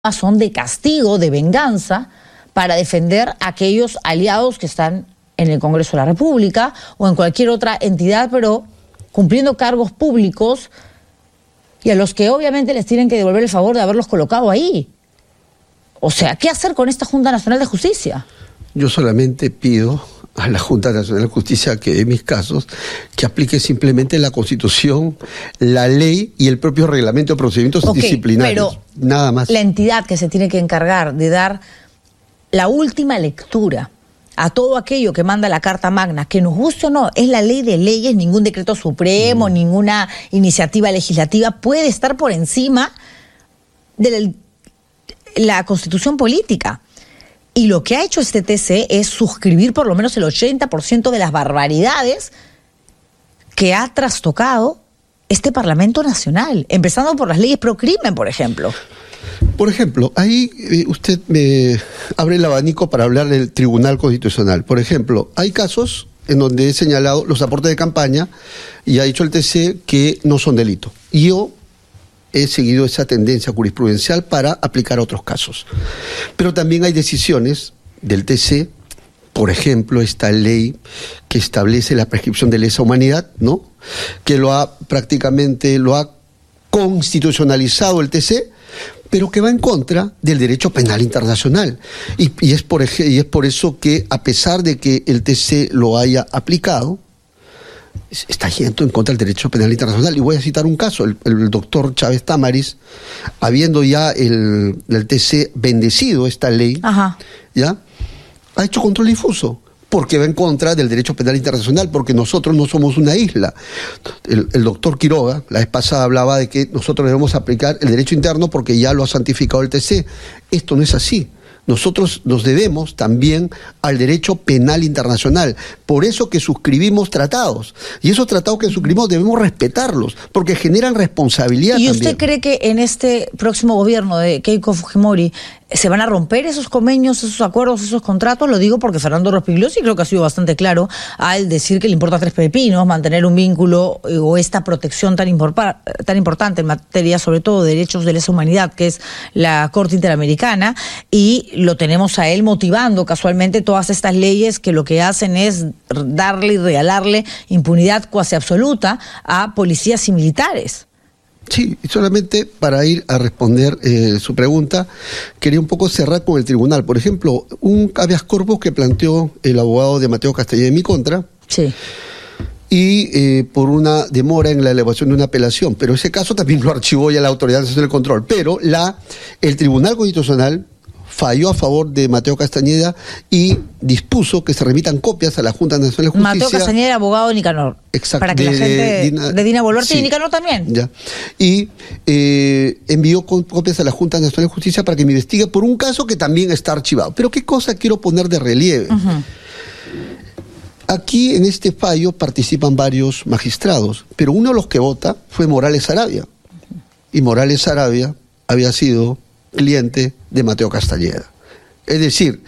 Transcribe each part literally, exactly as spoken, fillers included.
son de castigo, de venganza, para defender a aquellos aliados que están en el Congreso de la República o en cualquier otra entidad, pero cumpliendo cargos públicos, y a los que obviamente les tienen que devolver el favor de haberlos colocado ahí. O sea, ¿qué hacer con esta Junta Nacional de Justicia? Yo solamente pido a la Junta Nacional de Justicia que en mis casos que aplique simplemente la Constitución, la ley y el propio reglamento de procedimientos okay, disciplinarios. Pero nada más. La entidad que se tiene que encargar de dar la última lectura a todo aquello que manda la Carta Magna, que nos guste o no, es la ley de leyes, ningún decreto supremo, mm. ninguna iniciativa legislativa puede estar por encima de la Constitución política. Y lo que ha hecho este T C es suscribir por lo menos el ochenta por ciento de las barbaridades que ha trastocado este Parlamento Nacional, empezando por las leyes pro crimen, por ejemplo. Por ejemplo, ahí eh, usted me abre el abanico para hablar del Tribunal Constitucional. Por ejemplo, hay casos en donde he señalado los aportes de campaña y ha dicho el T C que no son delito. Y yo he seguido esa tendencia jurisprudencial para aplicar a otros casos. Pero también hay decisiones del T C, por ejemplo, esta ley que establece la prescripción de lesa humanidad, ¿no? Que lo ha prácticamente, lo ha constitucionalizado el T C, pero que va en contra del derecho penal internacional. Y, y, es por, y es por eso que, a pesar de que el T C lo haya aplicado, está yendo en contra del derecho penal internacional. Y voy a citar un caso, el, el doctor Chávez Tamaris, habiendo ya el, el T C bendecido esta ley, Ajá. ¿ya? Ha hecho control difuso, porque va en contra del derecho penal internacional, porque nosotros no somos una isla. El, el doctor Quiroga, la vez pasada, hablaba de que nosotros debemos aplicar el derecho interno porque ya lo ha santificado el T C. Esto no es así. Nosotros nos debemos también al derecho penal internacional. Por eso que suscribimos tratados. Y esos tratados que suscribimos debemos respetarlos, porque generan responsabilidad también. ¿Y también. usted cree que en este próximo gobierno de Keiko Fujimori se van a romper esos convenios, esos acuerdos, esos contratos? Lo digo porque Fernando Rospigliosi creo que ha sido bastante claro al decir que le importa tres pepinos mantener un vínculo eh, o esta protección tan, imporpa, tan importante en materia, sobre todo, de derechos de lesa humanidad, que es la Corte Interamericana, y lo tenemos a él motivando casualmente todas estas leyes que lo que hacen es darle y regalarle impunidad cuasi absoluta a policías y militares. Sí, y solamente para ir a responder eh, su pregunta, quería un poco cerrar con el tribunal. Por ejemplo, un habeas corpus que planteó el abogado de Mateo Castañeda en mi contra. Sí. Y eh, por una demora en la elevación de una apelación. Pero ese caso también lo archivó ya la Autoridad Nacional del Control. Pero la, el Tribunal Constitucional falló a favor de Mateo Castañeda y dispuso que se remitan copias a la Junta Nacional de Justicia. Mateo Castañeda era abogado de Nicanor. Exacto. Para que de, la gente de Dina, de Dina Boluarte sí, y Nicanor también. Ya. Y eh, envió copias a la Junta Nacional de Justicia para que me investigue por un caso que también está archivado. Pero ¿qué cosa quiero poner de relieve? Uh-huh. Aquí en este fallo participan varios magistrados, pero uno de los que vota fue Morales Sarabia. Uh-huh. Y Morales Sarabia había sido cliente de Mateo Castañeda. Es decir,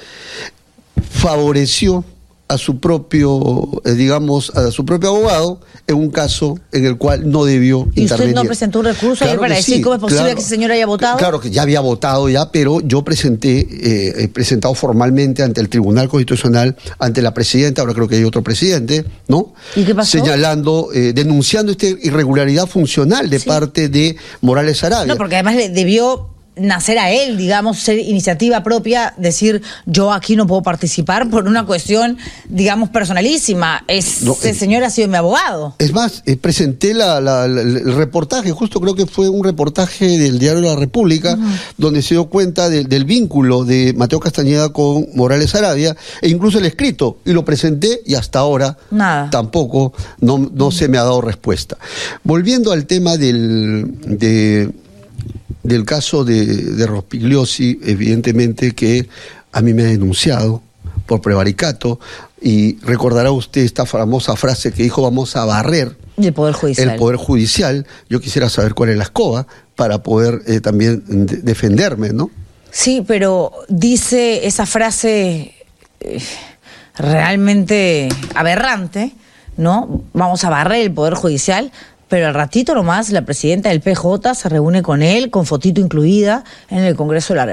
favoreció a su propio, eh, digamos, a su propio abogado en un caso en el cual no debió ¿Y intervenir. usted no presentó un recurso claro para decir sí, cómo es posible claro, que ese señor haya votado? Claro que ya había votado ya, pero yo presenté, eh, he presentado formalmente ante el Tribunal Constitucional, ante la presidenta, ahora creo que hay otro presidente, ¿no? ¿Y qué pasó? Señalando, eh, denunciando esta irregularidad funcional de sí. parte de Morales Sarabia. No, porque además le debió nacer a él, digamos, ser iniciativa propia, decir yo aquí no puedo participar por una cuestión, digamos, personalísima. Ese no, eh, señor ha sido mi abogado. Es más, eh, presenté la, la, la, el reportaje, justo creo que fue un reportaje del Diario de la República, uh-huh. donde se dio cuenta de, del vínculo de Mateo Castañeda con Morales Sarabia, e incluso el escrito, y lo presenté y hasta ahora Nada. tampoco no, no uh-huh. se me ha dado respuesta. Volviendo al tema del... de del caso de, de Rospigliosi, evidentemente que a mí me ha denunciado por prevaricato, y recordará usted esta famosa frase que dijo: vamos a barrer el Poder Judicial. El Poder Judicial. Yo quisiera saber cuál es la escoba para poder eh, también de defenderme, ¿no? Sí, pero dice esa frase eh, realmente aberrante, ¿no? Vamos a barrer el Poder Judicial, pero al ratito nomás la presidenta del P J se reúne con él, con fotito incluida, en el Congreso de la República.